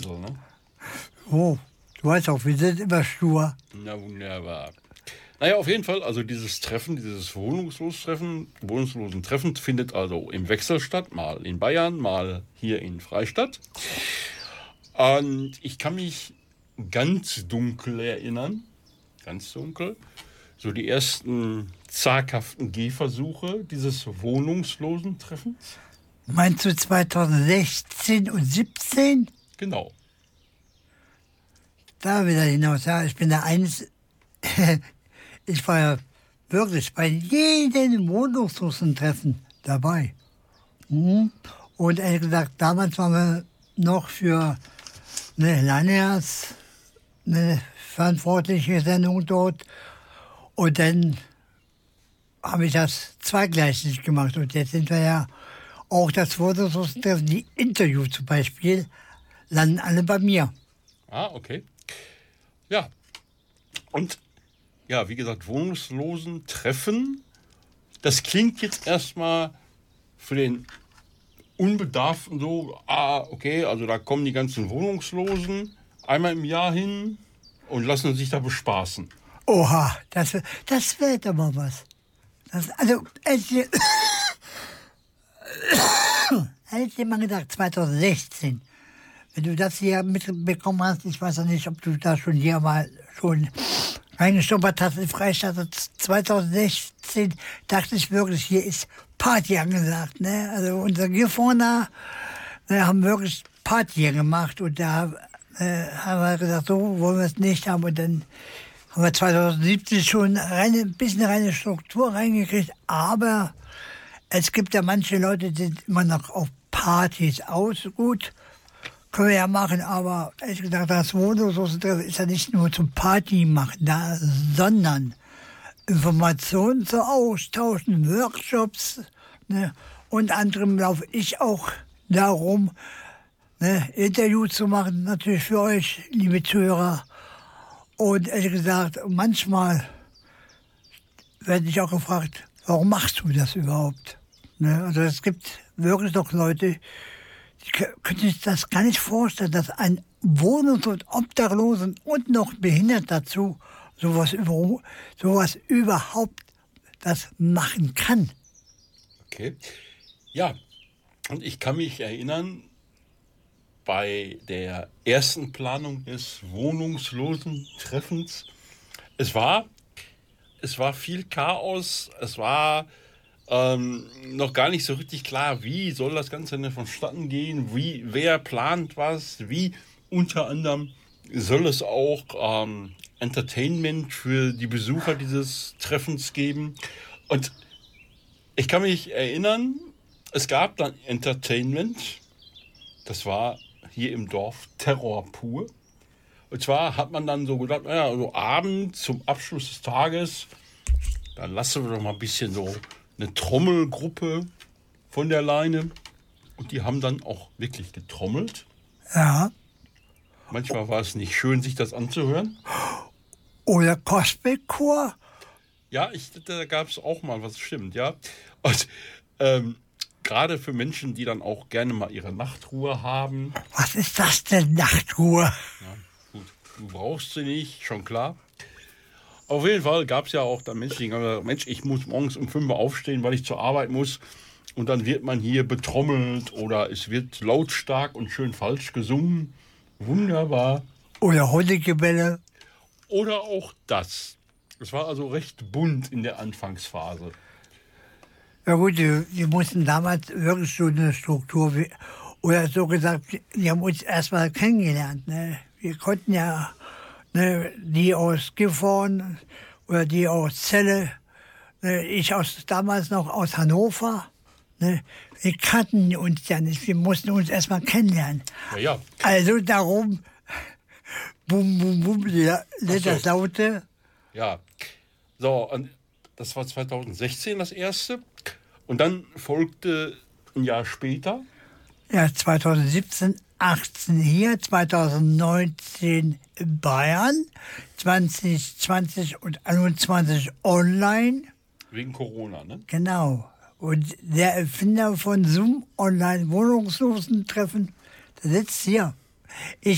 bisschen, ne? Oh, du weißt auch, wir sind immer stur. Na wunderbar. Naja, auf jeden Fall, also dieses Treffen, dieses wohnungslosen Treffen findet also im Wechsel statt, mal in Bayern, mal hier in Freistadt. Und ich kann mich ganz dunkel erinnern, ganz dunkel, so die ersten zaghaften Gehversuche dieses wohnungslosen Treffens. Meinst du 2016 und 17? Genau. Da wieder hinaus, ja, ich bin da eins, ich war ja wirklich bei jedem wohnungslosen Treffen dabei. Mhm. Und ehrlich gesagt, damals waren wir noch für eine Landjahrs, eine verantwortliche Sendung dort. Und dann habe ich das zweigleisig gemacht. Und jetzt sind wir ja auch das wohnungslose Treffen, die Interviews zum Beispiel, landen alle bei mir. Ah, okay. Ja. Und ja, wie gesagt, wohnungslosen Treffen, das klingt jetzt erstmal für den Unbedarften so, okay, also da kommen die ganzen Wohnungslosen einmal im Jahr hin und lassen sich da bespaßen. Oha, das wäre doch mal was. Hätte ich mal gedacht, 2016. Wenn du das hier mitbekommen hast, ich weiß ja nicht, ob du da schon reingeschnuppert hast in Freistadt. 2016 dachte ich wirklich, hier ist Party angesagt. Ne? Also unsere Gifhorner haben wirklich Party gemacht und da haben wir gesagt, so wollen wir es nicht haben. Und dann haben wir 2017 schon ein bisschen reine Struktur reingekriegt. Aber es gibt ja manche Leute, die sind immer noch auf Partys aus. Gut, können wir ja machen, aber ehrlich gesagt, das wohnungslose Treffen ist ja nicht nur zum Party machen da, sondern Informationen zu austauschen, Workshops. Ne? Unter anderem laufe ich auch darum, ne, Interviews zu machen, natürlich für euch, liebe Zuhörer. Und ehrlich gesagt, manchmal werde ich auch gefragt, warum machst du das überhaupt? Ne? Also es gibt wirklich noch Leute, die können sich das gar nicht vorstellen, dass ein Wohnungs- und Obdachlosen und noch behindert dazu sowas überhaupt das machen kann. Okay. Ja, und ich kann mich erinnern, bei der ersten Planung des wohnungslosen Treffens, es war viel Chaos, es war noch gar nicht so richtig klar, wie soll das Ganze denn vonstatten gehen, wer plant was, wie unter anderem soll es auch Entertainment für die Besucher dieses Treffens geben. Und ich kann mich erinnern, es gab dann Entertainment, das war hier im Dorf Terror pur. Und zwar hat man dann so gedacht, naja, so abends zum Abschluss des Tages, dann lassen wir doch mal ein bisschen so eine Trommelgruppe von der Leine. Und die haben dann auch wirklich getrommelt. Ja. Manchmal war es nicht schön, sich das anzuhören. Oder Gospelchor. Ja, da gab es auch mal was, stimmt, ja. Und gerade für Menschen, die dann auch gerne mal ihre Nachtruhe haben. Was ist das denn, Nachtruhe? Ja, gut, du brauchst sie nicht, schon klar. Auf jeden Fall gab es ja auch da Menschen, die gesagt haben, Mensch, ich muss morgens um 5 Uhr aufstehen, weil ich zur Arbeit muss. Und dann wird man hier betrommelt oder es wird lautstark und schön falsch gesungen. Wunderbar. Oder Hundegebelle. Oder auch das. Es war also recht bunt in der Anfangsphase. Ja gut, die mussten damals wirklich so eine Struktur, oder so gesagt, die haben uns erstmal kennengelernt. Ne? Wir konnten ja, ne, die aus Gifhorn oder die aus Celle, ne, ich damals noch aus Hannover. Ne? Wir kannten uns ja nicht, wir mussten uns erstmal kennenlernen. Ja. Also darum, bum, bum, bum, das Laute. Ja, so, und das war 2016 das erste. Und dann folgte ein Jahr später. Ja, 2017, 18 hier, 2019 in Bayern, 2020 und 2021 online. Wegen Corona, ne? Genau. Und der Erfinder von Zoom Online Wohnungslosen Treffen, der sitzt hier.